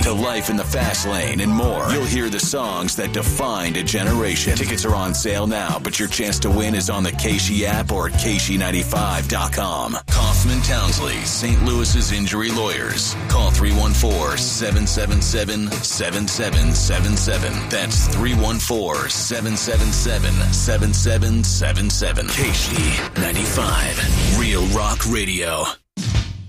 to life in the fast lane and more. You'll hear the songs that defined a generation. Tickets are on sale now, but your chance to win is on the KSHE app or at KSHE95.com. Kaufman Townsley, St. Louis's injury lawyers. Call 314-777-7777. That's 314-777-7777. KSHE 95, Real Rock Radio.